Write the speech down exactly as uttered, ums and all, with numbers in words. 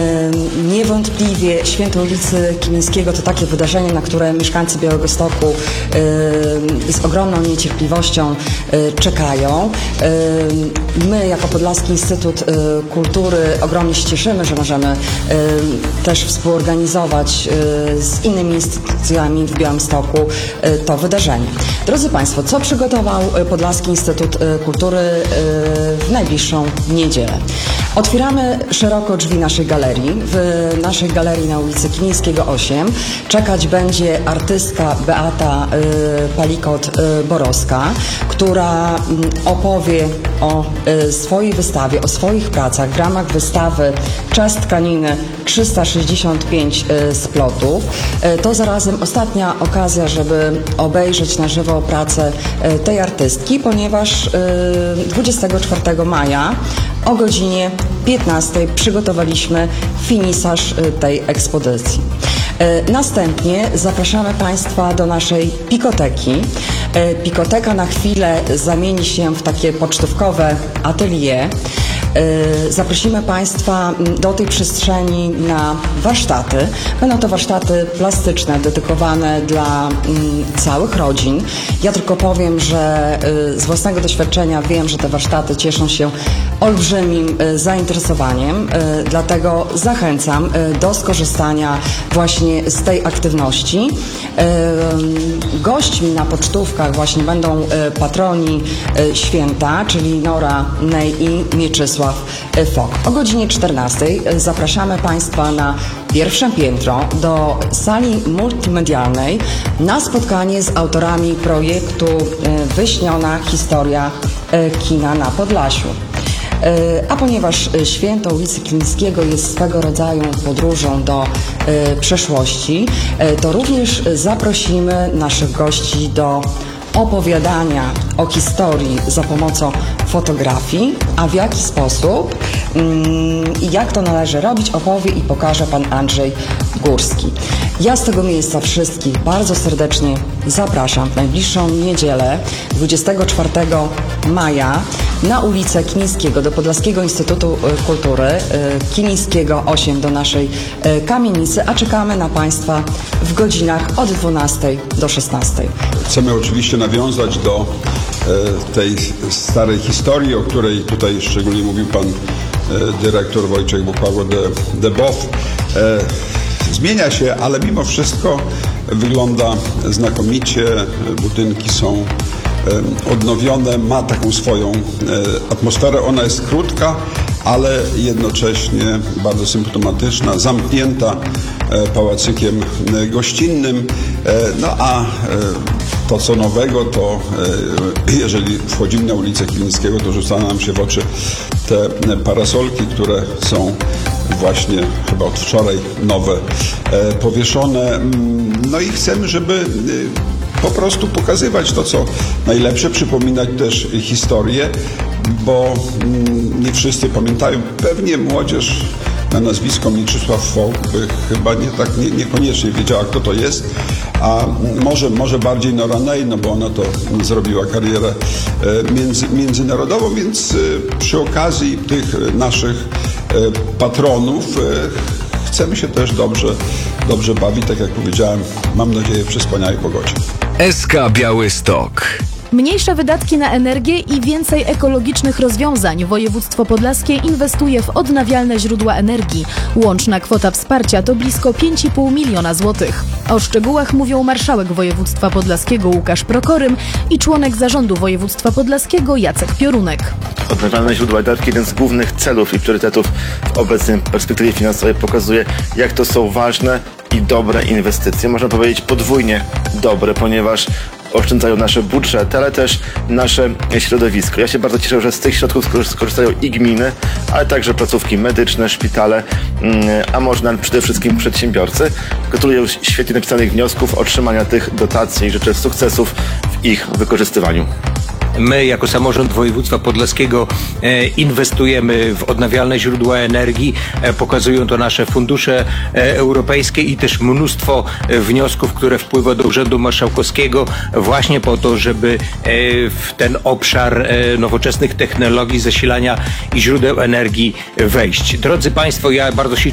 Niewątpliwie Święto ulicy Kilińskiego to takie wydarzenie, na które mieszkańcy Białegostoku z ogromną niecierpliwością czekają. My jako Podlaski Instytut Kultury ogromnie się cieszymy, że możemy też współorganizować z innymi instytucjami w Białymstoku to wydarzenie. Drodzy Państwo, co przygotował Podlaski Instytut Kultury w najbliższą niedzielę? Otwieramy szeroko drzwi naszej galerii. W naszej galerii na ulicy Kilińskiego osiem czekać będzie artystka Beata Palikot-Borowska, która opowie o swojej wystawie, o swoich pracach w ramach wystawy Czas tkaniny trzysta sześćdziesiąt pięć splotów. To zarazem ostatnia okazja, żeby obejrzeć na żywo pracę tej artystki, ponieważ dwudziestego czwartego maja o godzinie piętnastej przygotowaliśmy finisaż tej ekspozycji. Następnie zapraszamy Państwa do naszej pikoteki. Pikoteka na chwilę zamieni się w takie pocztówkowe atelier. Zaprosimy Państwa do tej przestrzeni na warsztaty. Będą to warsztaty plastyczne, dedykowane dla całych rodzin. Ja tylko powiem, że z własnego doświadczenia wiem, że te warsztaty cieszą się olbrzymim zainteresowaniem, dlatego zachęcam do skorzystania właśnie z tej aktywności. Gośćmi na pocztówkach właśnie będą patroni święta, czyli Nora Ney i Mieczysław Fok. O godzinie czternastej zapraszamy Państwa na pierwsze piętro do sali multimedialnej na spotkanie z autorami projektu Wyśniona historia kina na Podlasiu. A ponieważ Święto ulicy Kilińskiego jest swego rodzaju podróżą do przeszłości, to również zaprosimy naszych gości do opowiadania o historii za pomocą fotografii, a w jaki sposób i jak to należy robić, opowie i pokaże Pan Andrzej Górski. Ja z tego miejsca wszystkich bardzo serdecznie zapraszam w najbliższą niedzielę, dwudziestego czwartego maja, na ulicę Kilińskiego do Podlaskiego Instytutu Kultury, Kilińskiego osiem do naszej kamienicy, a czekamy na Państwa w godzinach od dwunastej do szesnastej. Chcemy oczywiście nawiązać do tej starej historii, o której tutaj szczególnie mówił Pan dyrektor Wojciech Buchwała de, de Bow. Zmienia się, ale mimo wszystko wygląda znakomicie. Budynki są odnowione, ma taką swoją atmosferę. Ona jest krótka, ale jednocześnie bardzo symptomatyczna, zamknięta pałacykiem gościnnym. No a to co nowego, to jeżeli wchodzimy na ulicę Kilińskiego, to rzuca nam się w oczy te parasolki, które są właśnie chyba od wczoraj nowe, powieszone. No i chcemy, żeby po prostu pokazywać to, co najlepsze, przypominać też historię, bo nie wszyscy pamiętają. Pewnie młodzież na nazwisko Mieczysław Fok by chyba nie tak, nie, niekoniecznie wiedziała, kto to jest, a może, może bardziej Nora Ney, no bo ona to zrobiła karierę między, międzynarodową, więc przy okazji tych naszych patronów chcemy się też dobrze, dobrze bawić, tak jak powiedziałem, mam nadzieję, przy wspaniałej pogodzie. S K Białystok. Mniejsze wydatki na energię i więcej ekologicznych rozwiązań. Województwo podlaskie inwestuje w odnawialne źródła energii. Łączna kwota wsparcia to blisko pięć i pół miliona złotych. O szczegółach mówią marszałek województwa podlaskiego Łukasz Prokorym i członek zarządu województwa podlaskiego Jacek Piorunek. Odnawialne źródła energii, jeden z głównych celów i priorytetów w obecnej perspektywie finansowej, pokazuje, jak to są ważne i dobre inwestycje. Można powiedzieć podwójnie dobre, ponieważ oszczędzają nasze budżety, ale też nasze środowisko. Ja się bardzo cieszę, że z tych środków skorzystają i gminy, ale także placówki medyczne, szpitale, a może przede wszystkim przedsiębiorcy. Gratuluję świetnie napisanych wniosków, otrzymania tych dotacji i życzę sukcesów w ich wykorzystywaniu. My jako samorząd województwa podlaskiego e, inwestujemy w odnawialne źródła energii, e, pokazują to nasze fundusze e, europejskie i też mnóstwo e, wniosków, które wpływa do Urzędu Marszałkowskiego właśnie po to, żeby e, w ten obszar e, nowoczesnych technologii zasilania i źródeł energii wejść. Drodzy Państwo, ja bardzo się